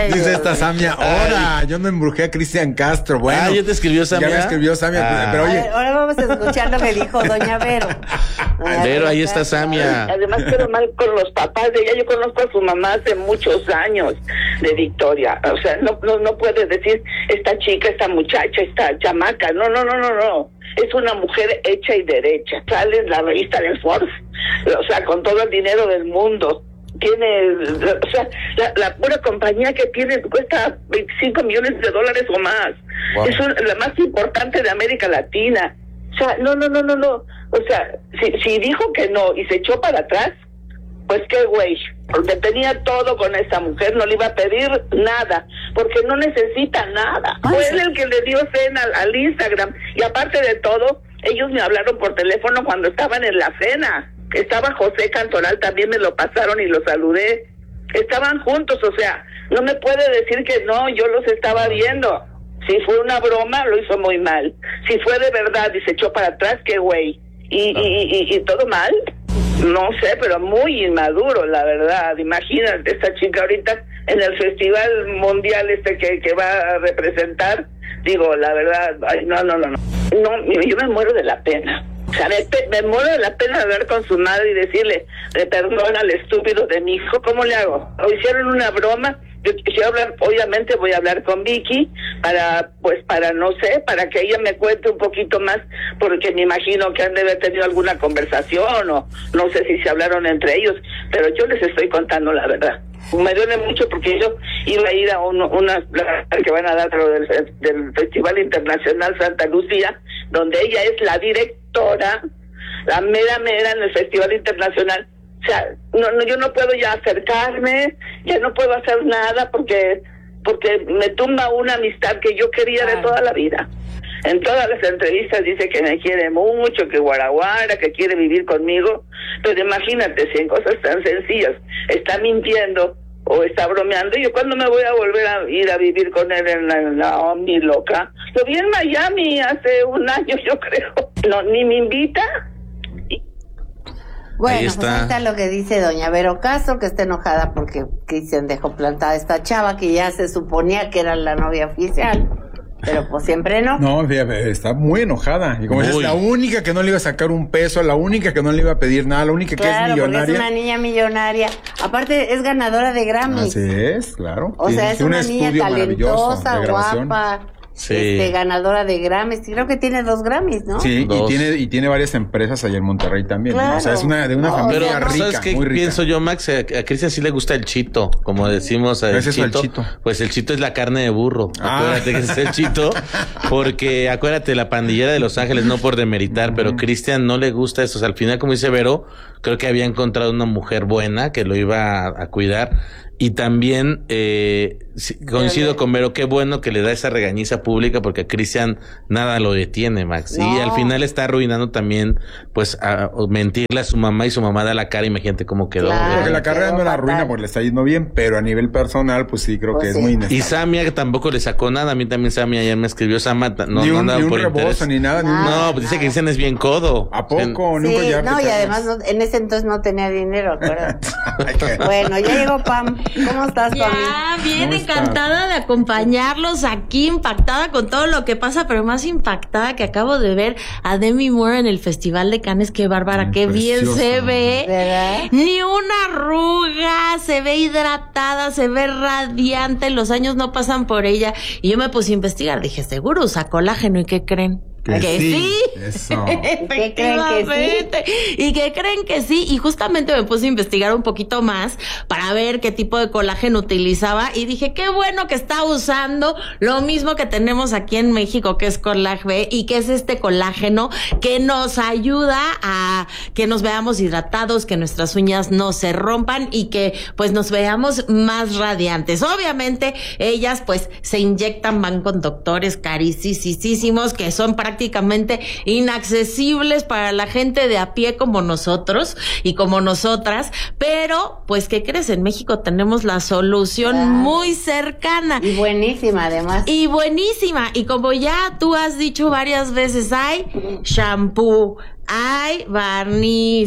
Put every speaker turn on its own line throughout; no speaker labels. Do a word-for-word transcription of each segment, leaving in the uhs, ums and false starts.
Dice esta Samia, ahora, yo no embrujé a Cristian Castro. Bueno,
ah, ¿ya te escribió Samia?
Ya me escribió Samia, ah. pero oye.
Ver, ahora vamos a escuchar lo que dijo doña Vero.
Doña Vero, ahí está Samia.
Además, quedó mal con los papás de ella. Yo conozco a su mamá hace muchos años de Victoria. O sea, no, no, no puedes decir esta chica, esta muchacha, esta chamaca. No, no, no, no, no. Es una mujer hecha y derecha. Sale en la revista del Forbes. O sea, con todo el dinero del mundo. Tiene, o sea, la, la pura compañía que tiene cuesta veinticinco millones de dólares o más. Wow. Es un, la más importante de América Latina. O sea, no, no, no, no, no. O sea, si, si dijo que no y se echó para atrás, pues qué güey, porque tenía todo con esta mujer, no le iba a pedir nada, porque no necesita nada. Ay, Fue él el que le dio cena al, al Instagram, y aparte de todo, ellos me hablaron por teléfono cuando estaban en la cena. Estaba José Cantoral, también me lo pasaron y lo saludé. Estaban juntos, o sea, no me puede decir que no, yo los estaba viendo. Si fue una broma, lo hizo muy mal. Si fue de verdad y se echó para atrás, qué güey. Y, y, y, y todo mal, no sé, pero muy inmaduro, la verdad. Imagínate, esta chica ahorita en el festival mundial este que, que va a representar, digo, la verdad, ay, no, no, no, no. No, yo me muero de la pena. O sea, me, me muero de la pena de hablar con su madre y decirle, le perdona al estúpido de mi hijo, ¿cómo le hago? O hicieron una broma, yo quisiera hablar, obviamente voy a hablar con Vicky, para, pues, para, no sé, para que ella me cuente un poquito más, porque me imagino que han de haber tenido alguna conversación, o no sé si se hablaron entre ellos, pero yo les estoy contando la verdad. Me duele mucho porque yo iba a ir a un, una que van a dar del, del Festival Internacional Santa Lucía, donde ella es la directora, la mera mera en el Festival Internacional. O sea, no, no, yo no puedo ya acercarme, ya no puedo hacer nada porque porque me tumba una amistad que yo quería de toda la vida. En todas las entrevistas dice que me quiere mucho, que guaraguara, que quiere vivir conmigo, pero imagínate si en cosas tan sencillas está mintiendo o está bromeando. ¿Yo cuándo me voy a volver a ir a vivir con él en la, en la Omni loca? Lo vi en Miami hace un año, yo creo. No, ni me invita.
Bueno, ahí está. Pues ahí está lo que dice doña Vero Castro, que está enojada porque Cristian dejó plantada a esta chava que ya se suponía que era la novia oficial. Pero pues siempre no.
No, fíjate, está muy enojada. Y como dices, la única que no le iba a sacar un peso, la única que no le iba a pedir nada, la única
claro,
que es millonaria.
Es una niña millonaria. Aparte, es ganadora de Grammys.
Así es, claro.
O sea, es una niña talentosa, guapa. Sí. Este, ganadora de Grammys, creo que tiene dos Grammys, ¿no?
Sí,
dos.
y tiene y tiene varias empresas allá en Monterrey también,
claro.
¿no? O sea, es una de una no, familia
pero,
rica,
¿sabes qué
muy rica.
Pienso yo, Max? A, a Cristian sí le gusta el chito, como decimos el
¿Es eso
chito,
el chito?
Pues el chito es la carne de burro.
Ah.
Acuérdate que es el chito, porque acuérdate, la pandillera de Los Ángeles, no por demeritar, uh-huh. pero Cristian no le gusta eso. O sea, al final, como dice Vero, creo que había encontrado una mujer buena que lo iba a, a cuidar. Y también eh, coincido con Vero, qué bueno que le da esa regañiza pública porque a Cristian nada lo detiene, Max. No. Y al final está arruinando también, pues, a, a mentirle a su mamá y su mamá da la cara, imagínate cómo quedó.
Claro, porque la carrera no la arruina porque le está yendo bien, pero a nivel personal, pues sí, creo pues que sí. es muy inestable.
Y Samia que tampoco le sacó nada, a mí también Samia ayer me escribió, Samia no,
ni un,
no
ni un
por
rebozo,
interés.
ni nada.
No,
ni
no pues dice que Cristian es bien codo.
¿A poco?
Sí,
Nunca ya
no, y además no, en ese entonces no tenía dinero, acuérdate. Bueno, ya llegó Pam. ¿Cómo estás,
ya,
Pam?
bien encantada está? de acompañarlos aquí, impactada con todo lo que pasa, pero más impactada que acabo de ver a Demi Moore en el Festival de Cannes. Qué bárbara, qué bien se ve.
¿Verdad?
Ni una arruga, se ve hidratada, se ve radiante, los años no pasan por ella. Y yo me puse a investigar, dije, seguro usa colágeno, ¿y qué creen?
Que,
que sí,
sí. Eso.
¿Qué creen que sí?
Y que creen que sí, y justamente me puse a investigar un poquito más para ver qué tipo de colágeno utilizaba y dije, qué bueno que está usando lo mismo que tenemos aquí en México, que es Colag B, y que es este colágeno que nos ayuda a que nos veamos hidratados, que nuestras uñas no se rompan y que pues nos veamos más radiantes. Obviamente ellas pues se inyectan, van con doctores carísimos que son para prácticamente inaccesibles para la gente de a pie como nosotros y como nosotras, pero pues ¿qué crees? En México tenemos la solución claro. muy cercana.
Y buenísima además.
Y buenísima, y como ya tú has dicho varias veces, hay shampoo, hay barniz,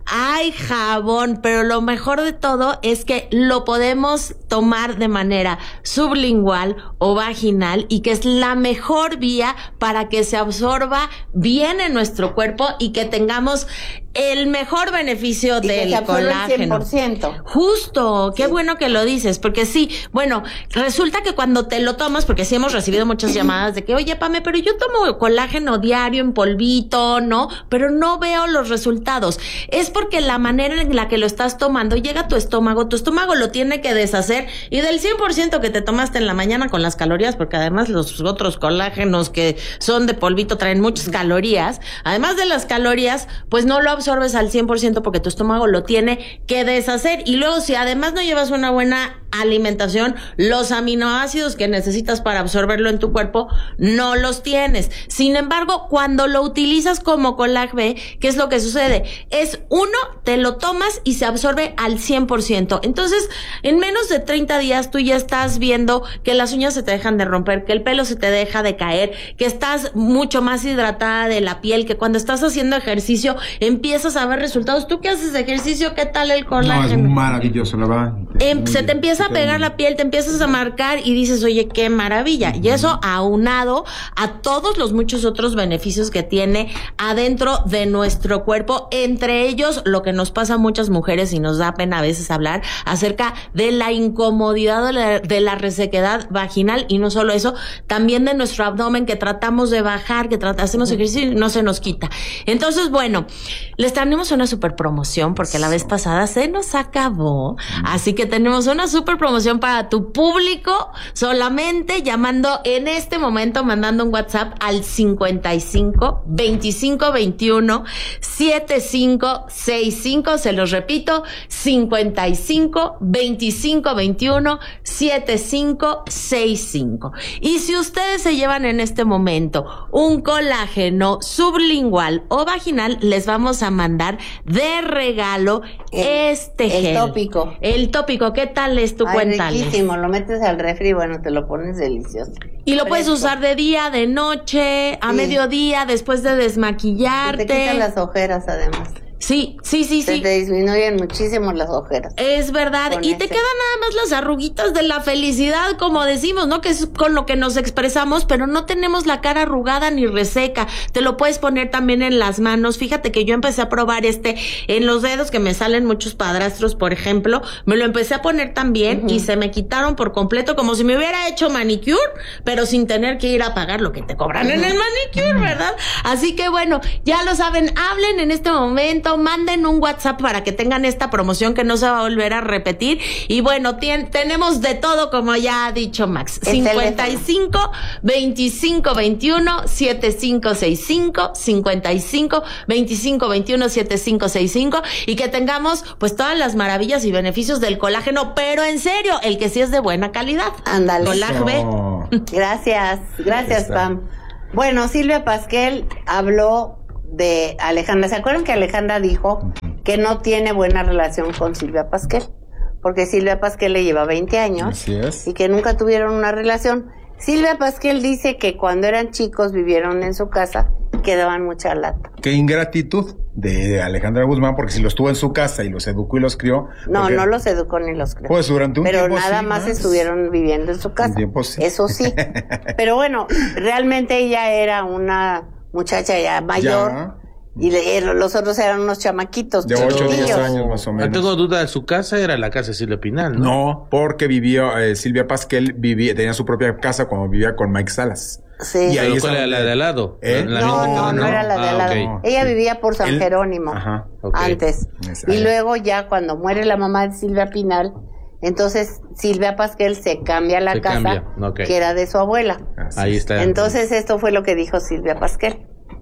hay jabón, pero lo mejor de todo es que lo podemos tomar de manera sublingual o vaginal y que es la mejor vía para que se absorba bien en nuestro cuerpo y que tengamos el mejor beneficio
y
del
que se
colágeno.
el cien por ciento.
Justo, qué
sí.
bueno que lo dices, porque sí, bueno, resulta que cuando te lo tomas, porque sí hemos recibido muchas llamadas de que, oye, Pame, pero yo tomo colágeno diario en polvito, ¿no? Pero no veo los resultados. Es porque la manera en la que lo estás tomando llega a tu estómago, tu estómago lo tiene que deshacer y del cien por ciento que te tomaste en la mañana con las calorías, porque además los otros colágenos que son de polvito traen muchas calorías, además de las calorías, pues no lo absorbes al cien por ciento porque tu estómago lo tiene que deshacer y luego si además no llevas una buena alimentación, los aminoácidos que necesitas para absorberlo en tu cuerpo no los tienes. Sin embargo, cuando lo utilizas como Colag B, ¿qué es lo que sucede? Es uno, te lo tomas y se absorbe al cien por ciento. Entonces, en menos de treinta días tú ya estás viendo que las uñas se te dejan de romper, que el pelo se te deja de caer, que estás mucho más hidratada de la piel, que cuando estás haciendo ejercicio empiezas a ver resultados. ¿Tú qué haces de ejercicio? ¿Qué tal el colágeno?
No, es maravilloso, la verdad.
Eh, se te empieza a pegar la piel, te empiezas a marcar y dices, oye, qué maravilla. Y eso aunado a todos los muchos otros beneficios que tiene adentro de nuestro cuerpo, entre ellos lo que nos pasa a muchas mujeres y nos da pena a veces hablar acerca de la incomodidad de la, de la resequedad vaginal y no solo eso, también de nuestro abdomen que tratamos de bajar, que trat- hacemos ejercicio y no se nos quita. Entonces, bueno, les tenemos una super promoción porque la vez pasada se nos acabó, así que tenemos una super promoción para tu público, solamente llamando en este momento, mandando un WhatsApp al cincuenta y cinco, veinticinco, veintiuno, setenta y cinco sesenta y cinco, se los repito, cincuenta y cinco, veinticinco, veintiuno, setenta y cinco sesenta y cinco. Y si ustedes se llevan en este momento un colágeno sublingual o vaginal, les vamos a mandar de regalo
el,
este
el
gel.
El tópico.
El tópico, ¿qué tal es tu
Ay,
cuenta?
riquísimo, lo metes al refri, bueno, te lo pones delicioso.
Y lo
Fresco.
puedes usar de día, de noche, a
Sí.
mediodía, después de desmaquillarte.
Y te quitan las ojeras además.
Sí, sí, sí,
Se
sí.
te disminuyen muchísimo las ojeras.
Es verdad,
Con
y te
ese.
quedan nada más las arruguitas de la felicidad, como decimos, ¿no? Que es con lo que nos expresamos, pero no tenemos la cara arrugada ni reseca. Te lo puedes poner también en las manos. Fíjate que yo empecé a probar este en los dedos, que me salen muchos padrastros, por ejemplo. Me lo empecé a poner también uh-huh. y se me quitaron por completo, como si me hubiera hecho manicure, pero sin tener que ir a pagar lo que te cobran uh-huh. en el manicure, ¿verdad? Así que bueno, ya lo saben, hablen en este momento, manden un WhatsApp para que tengan esta promoción que no se va a volver a repetir. Y bueno, tien, tenemos de todo, como ya ha dicho Max. cincuenta y cinco, veinticinco, veintiuno, setenta y cinco sesenta y cinco, cincuenta y cinco, veinticinco, veintiuno, setenta y cinco sesenta y cinco, y que tengamos pues todas las maravillas y beneficios del colágeno, pero en serio, el que sí es de buena calidad.
Ándale.
Colag B.
Gracias, gracias, Pam. Bueno, Silvia Pasquel habló de Alejandra. ¿Se acuerdan que Alejandra dijo que no tiene buena relación con Silvia Pasquel? Porque Silvia Pasquel le lleva veinte años.
Así es.
Y que nunca tuvieron una relación. Silvia Pasquel dice que cuando eran chicos vivieron en su casa y que daban mucha lata.
Qué ingratitud de Alejandra Guzmán, porque si los tuvo en su casa y los educó y los crió.
No,
porque...
no los educó ni los crió.
Pues durante un
Pero
tiempo
nada
sí,
más, más
estuvieron
viviendo en su casa.
Un tiempo sí.
Eso sí. Pero bueno, realmente ella era una muchacha ya mayor. Ya. Y le, los otros eran unos chamaquitos.
De ocho o diez años más o menos.
No tengo duda, de su casa era la casa de Silvia Pinal, ¿no?
No, porque vivió, eh, Silvia Pasquel vivía, tenía su propia casa cuando vivía con Mike Salas.
Sí.
Y ahí ¿cuál era la de al lado?
¿Eh?
La no, no, no era la de al lado. Ah, okay. Ella vivía por San Él, Jerónimo. Ajá, okay. Antes. Esa, y luego ya cuando muere la mamá de Silvia Pinal, entonces Silvia Pasquel se cambia a la se casa okay. que era de su abuela.
Así ahí está.
Entonces esto fue lo que dijo Silvia Pasquel.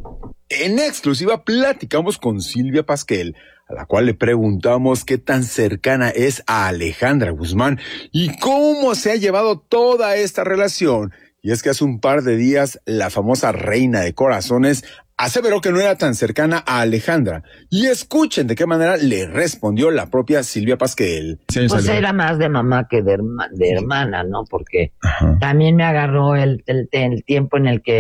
En exclusiva platicamos con Silvia Pasquel, a la cual le preguntamos qué tan cercana es a Alejandra Guzmán y cómo se ha llevado toda esta relación. Y es que hace un par de días la famosa reina de corazones aseveró que no era tan cercana a Alejandra. Y escuchen de qué manera le respondió la propia Silvia Pasquel.
Sí, pues era más de mamá que de, herma, de hermana, ¿no? Porque Ajá. también me agarró el, el, el tiempo en el que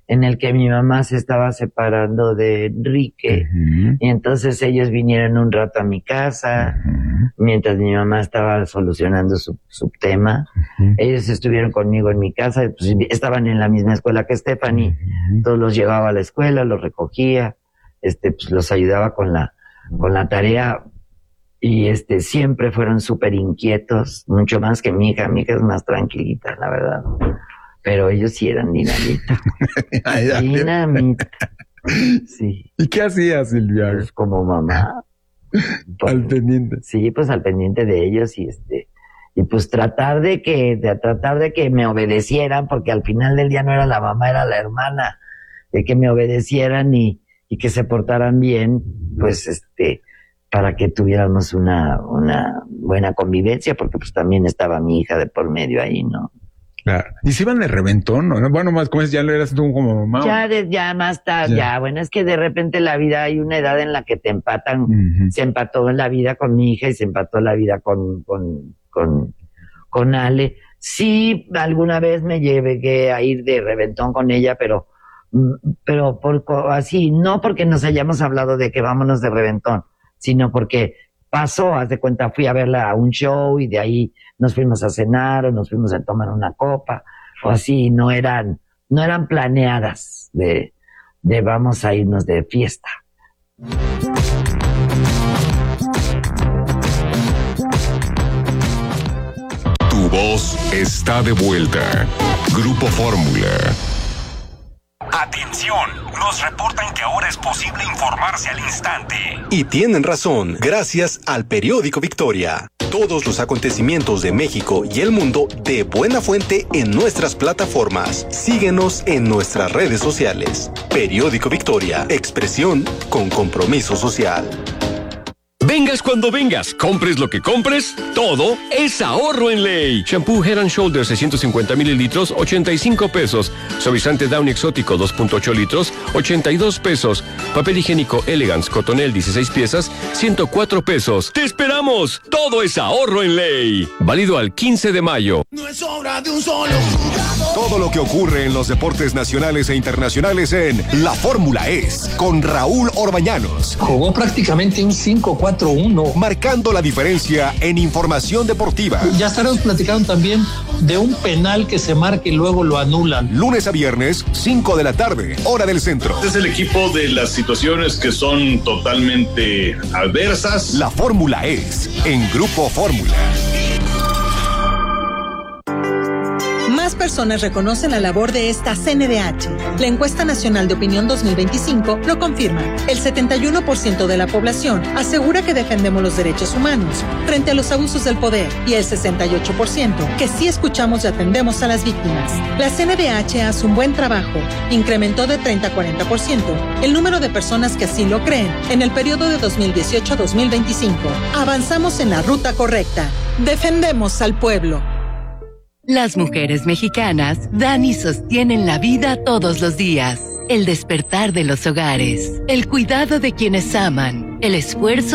en el que mi mamá se estaba separando de Enrique, uh-huh. y entonces ellos vinieron un rato a mi casa, uh-huh. mientras mi mamá estaba solucionando su, su tema. Uh-huh. Ellos estuvieron conmigo en mi casa, pues, estaban en la misma escuela que Stephanie, uh-huh. entonces los llevaba a la escuela, los recogía, este, pues los ayudaba con la, con la tarea, y este, siempre fueron súper inquietos, mucho más que mi hija. Mi hija es más tranquilita, la verdad. Pero ellos sí eran dinamita. Dinamita. Sí.
¿Y qué hacía Silvia?
Pues como mamá. Pues,
al pendiente.
Sí, pues al pendiente de ellos y este, y pues tratar de que, de tratar de que me obedecieran, porque al final del día no era la mamá, era la hermana, de que me obedecieran y, y que se portaran bien, pues este, para que tuviéramos una, una buena convivencia, porque pues también estaba mi hija de por medio ahí, ¿no?
Claro. ¿Y se iban de reventón? ¿No? Bueno, más como es, ya lo eras tú como mamá.
Ya, de, ya más tarde, ya. ya, bueno, es que de repente la vida, hay una edad en la que te empatan, uh-huh. se empató en la vida con mi hija y se empató la vida con, con, con, con Ale. Sí, alguna vez me llegué a ir de reventón con ella, pero, pero por, así, no porque nos hayamos hablado de que vámonos de reventón, sino porque pasó, haz de cuenta, fui a verla a un show y de ahí nos fuimos a cenar o nos fuimos a tomar una copa o así, no eran, no eran planeadas de, de vamos a irnos de fiesta.
Tu voz está de vuelta. Grupo Fórmula.
Atención, nos reportan que ahora es posible informarse al instante. Y tienen razón, gracias al periódico Victoria. Todos los acontecimientos de México y el mundo de buena fuente en nuestras plataformas. Síguenos en nuestras redes sociales. Periódico Victoria, expresión con compromiso social.
Vengas cuando vengas, compres lo que compres, todo es ahorro en ley. Shampoo Head and Shoulders seiscientos cincuenta mililitros, ochenta y cinco pesos. Suavizante Downy Exótico dos punto ocho litros, ochenta y dos pesos. Papel higiénico Elegance Cotonel dieciséis piezas, ciento cuatro pesos. ¡Te esperamos! Todo es ahorro en ley. Válido al quince de mayo.
No es obra de un solo.
Todo lo que ocurre en los deportes nacionales e internacionales en La Fórmula Es, con Raúl Orbañanos.
Jugó prácticamente un cinco cuatro uno.
Marcando la diferencia en información deportiva.
Ya estaremos platicando también de un penal que se marca y luego lo anulan.
Lunes a viernes, cinco de la tarde, hora del centro.
Este es el equipo de las situaciones que son totalmente adversas.
La Fórmula Es, en Grupo Fórmula.
Más personas reconocen la labor de esta C N D H. La Encuesta Nacional de Opinión dos mil veinticinco lo confirma. El setenta y uno por ciento de la población asegura que defendemos los derechos humanos frente a los abusos del poder y el sesenta y ocho por ciento que sí escuchamos y atendemos a las víctimas. La C N D H hace un buen trabajo. Incrementó de treinta a cuarenta por ciento el número de personas que así lo creen en el periodo de dos mil dieciocho a dos mil veinticinco. Avanzamos en la ruta correcta. Defendemos al pueblo.
Las mujeres mexicanas dan y sostienen la vida todos los días. El despertar de los hogares, el cuidado de quienes aman, el esfuerzo